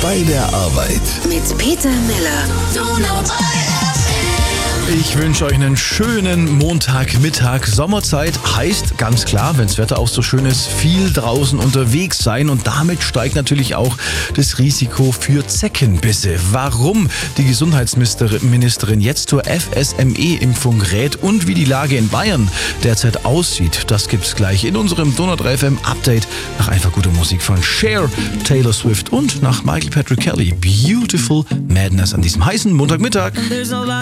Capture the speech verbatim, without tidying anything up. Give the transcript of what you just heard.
bei der Arbeit. Mit Peter Miller. Ich wünsche euch einen schönen Montagmittag. Sommerzeit heißt ganz klar, wenn das Wetter auch so schön ist, viel draußen unterwegs sein. Und damit steigt natürlich auch das Risiko für Zeckenbisse. Warum die Gesundheitsministerin jetzt zur F S M E-Impfung rät und wie die Lage in Bayern derzeit aussieht, das gibt's gleich in unserem Donau drei F M Update. Nach einfach guter Musik von Cher, Taylor Swift und nach Michael Patrick Kelly. Beautiful Madness an diesem heißen Montagmittag.